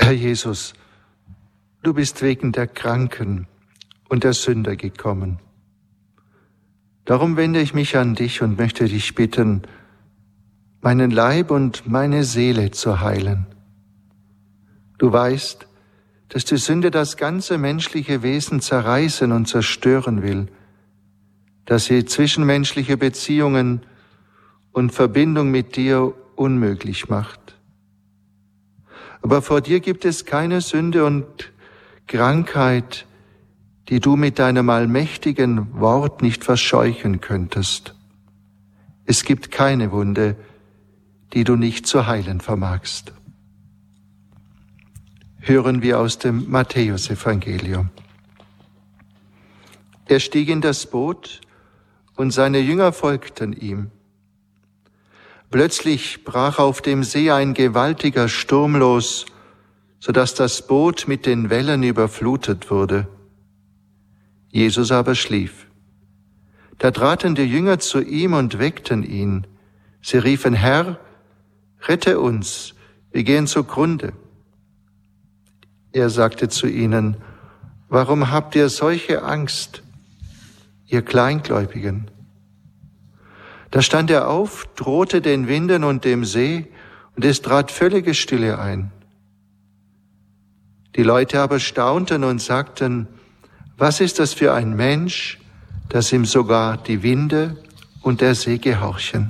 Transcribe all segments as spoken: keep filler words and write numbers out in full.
Herr Jesus, du bist wegen der Kranken und der Sünder gekommen. Darum wende ich mich an dich und möchte dich bitten, meinen Leib und meine Seele zu heilen. Du weißt, dass die Sünde das ganze menschliche Wesen zerreißen und zerstören will, dass sie zwischenmenschliche Beziehungen und Verbindung mit dir unmöglich macht. Aber vor dir gibt es keine Sünde und Krankheit, die du mit deinem allmächtigen Wort nicht verscheuchen könntest. Es gibt keine Wunde, die du nicht zu heilen vermagst. Hören wir aus dem Matthäusevangelium. Er stieg in das Boot und seine Jünger folgten ihm. Plötzlich brach auf dem See ein gewaltiger Sturm los, so dass das Boot mit den Wellen überflutet wurde. Jesus aber schlief. Da traten die Jünger zu ihm und weckten ihn. Sie riefen: Herr, rette uns, wir gehen zugrunde. Er sagte zu ihnen: Warum habt ihr solche Angst, ihr Kleingläubigen? Da stand er auf, drohte den Winden und dem See, und es trat völlige Stille ein. Die Leute aber staunten und sagten: Was ist das für ein Mensch, dass ihm sogar die Winde und der See gehorchen?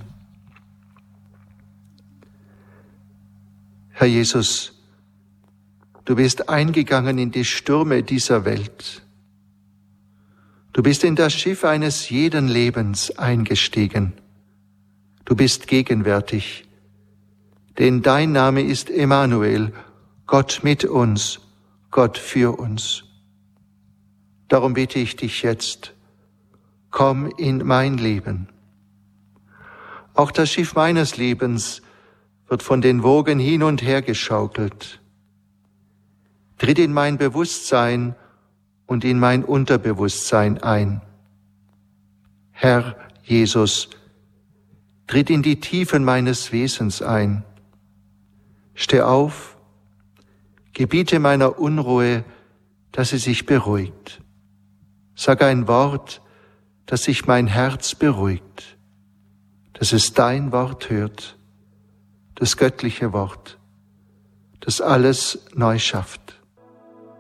Herr Jesus, du bist eingegangen in die Stürme dieser Welt. Du bist in das Schiff eines jeden Lebens eingestiegen. Du bist gegenwärtig, denn dein Name ist Emmanuel, Gott mit uns, Gott für uns. Darum bitte ich dich jetzt, komm in mein Leben. Auch das Schiff meines Lebens wird von den Wogen hin und her geschaukelt. Tritt in mein Bewusstsein und in mein Unterbewusstsein ein. Herr Jesus, tritt in die Tiefen meines Wesens ein. Steh auf, gebiete meiner Unruhe, dass sie sich beruhigt. Sag ein Wort, dass sich mein Herz beruhigt, dass es dein Wort hört, das göttliche Wort, das alles neu schafft.